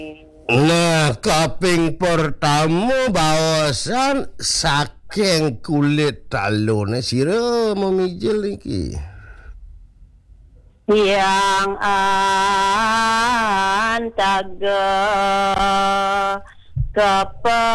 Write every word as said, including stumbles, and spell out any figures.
Nah, kaping pertama bawasan saking kulit talune sira memijil niki. Yang antaga kepe